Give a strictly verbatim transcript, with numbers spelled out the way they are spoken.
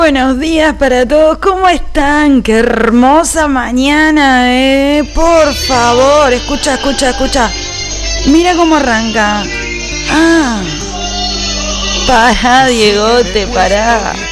Buenos días para todos, ¿cómo están? Qué hermosa mañana, eh. Por favor, escucha, escucha, escucha. Mira cómo arranca. Ah. Pará, Diegote, pará.